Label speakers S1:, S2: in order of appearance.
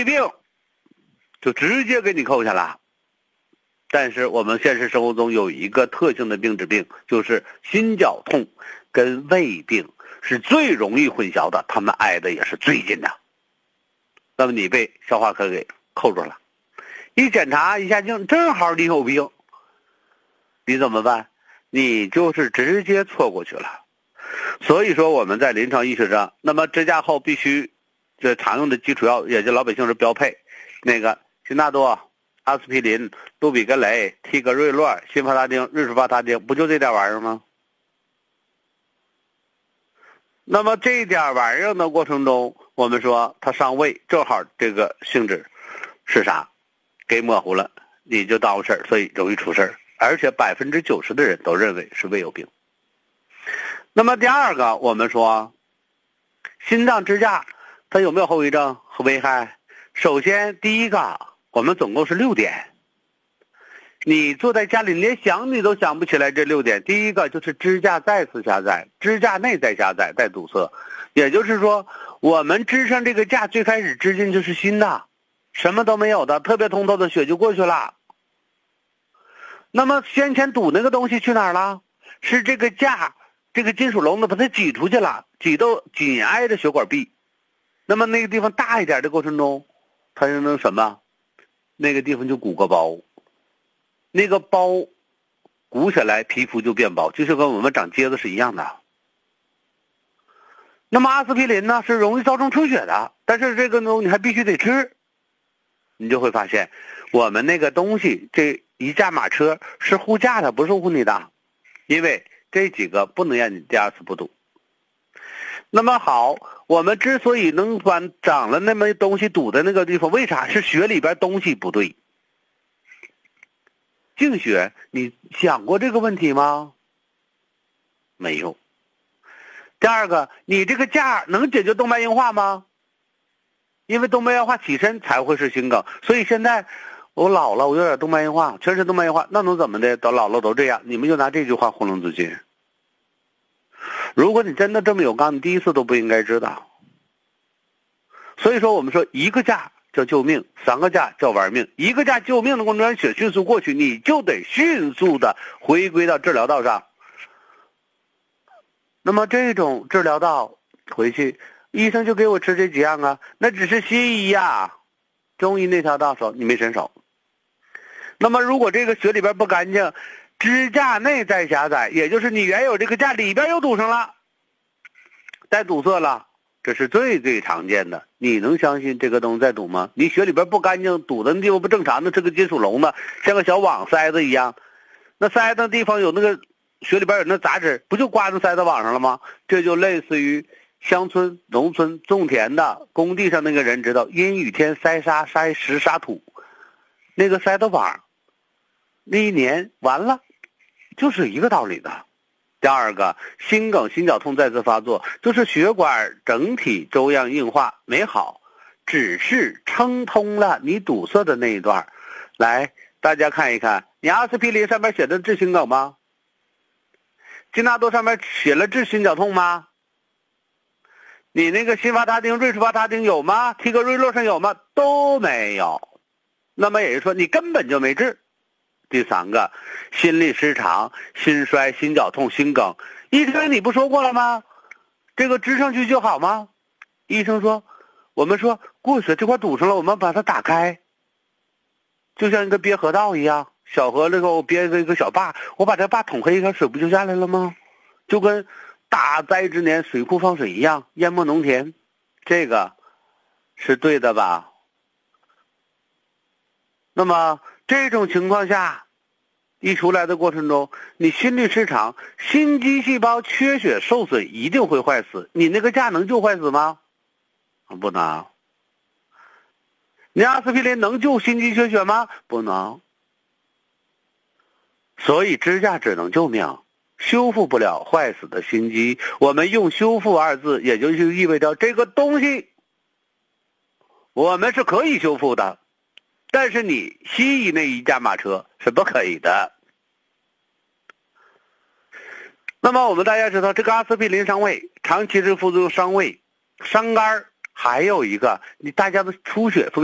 S1: 胃病，就直接给你扣下了。但是我们现实生活中有一个特性的病治病，就是心绞痛跟胃病是最容易混淆的，他们挨的也是最近的。那么你被消化科给扣住了，一检查一下镜，正好你有病，你怎么办？你就是直接错过去了。所以说我们在临床医学上，那么支架后必须这常用的基础药，也就老百姓是标配，那个辛纳多、阿司匹林、氯吡格雷、替格瑞洛、辛伐他汀、瑞舒伐他汀，不就这点玩意儿吗？那么这点玩意儿的过程中，我们说它伤胃，正好这个性质是啥，给模糊了，你就耽误事儿，所以容易出事儿。而且90%的人都认为是胃有病。那么第二个，我们说心脏支架它有没有后遗症和危害？首先第一个，我们总共是6点，你坐在家里连想你都想不起来这6点。第一个就是支架再次狭窄，支架内在狭窄再堵塞，也就是说我们支上这个架最开始支进去是新的，什么都没有的，特别通透的血就过去了。那么先前堵那个东西去哪儿了？是这个架这个金属笼子把它挤出去了，挤到紧挨着血管壁。那么那个地方大一点的过程中，它就能什么？那个地方就鼓个包，那个包鼓起来，皮肤就变薄，就是跟我们长疖子是一样的。那么阿司匹林呢，是容易造成出血的，但是这个东西你还必须得吃。你就会发现，我们那个东西这一架马车是护驾的，不是护你的，因为这几个不能让你第二次不堵。那么好，我们之所以能把长了那么东西堵在那个地方，为啥？是血里边东西不对。净血，你想过这个问题吗？没有。第二个，你这个架能解决动脉硬化吗？因为动脉硬化起身才会是心梗，所以现在我老了，我有点动脉硬化，全是动脉硬化，那能怎么的？都老了都这样，你们就拿这句话糊弄自己。如果你真的这么有刚，你第一次都不应该知道。所以说我们说一个架叫救命，3个架叫玩命。一个架救命的过程中，血迅速过去，你就得迅速的回归到治疗道上。那么这种治疗道回去，医生就给我吃这几样啊，那只是西医呀，中医那条道手你没伸手。那么如果这个血里边不干净，支架内在狭窄，也就是你原有这个架里边又堵上了，再堵塞了，这是最最常见的。你能相信这个东西在堵吗？你血里边不干净，堵的地方不正常的，是个金属笼子，像个小网塞子一样，那塞的地方有那个血里边有那杂质，不就刮着塞到网上了吗？这就类似于乡村农村种田的工地上那个人知道，阴雨天塞沙塞石沙土，那个塞的网那一年完了，就是一个道理的。第二个，心梗心绞痛再次发作，就是血管整体粥样硬化没好，只是撑通了你堵塞的那一段。来，大家看一看，你阿司匹林上面写的治心梗吗？金纳多上面写了治心绞痛吗？你那个辛伐他汀、瑞舒伐他汀有吗？替格瑞洛上有吗？都没有。那么也就是说你根本就没治。第3个，心律失常、心衰、心绞痛、心梗，医生你不说过了吗？这个支上去就好吗？医生说，我们说过血这块堵上了，我们把它打开，就像一个憋河道一样，小河那个我憋一个小坝，我把这坝捅开一下，水不就下来了吗？就跟大灾之年水库放水一样，淹没农田，这个是对的吧？那么这种情况下一出来的过程中，你心律失常，心肌细胞缺血受损，一定会坏死。你那个架能救坏死吗？不能。你阿司匹林能救心肌缺血吗？不能。所以支架只能救命，修复不了坏死的心肌。我们用修复2字，也就是意味着这个东西我们是可以修复的，但是你西医那一架马车是不可以的。那么我们大家知道，这个阿司匹林伤胃，长期是副作用伤胃、伤肝，还有一个你大家的出血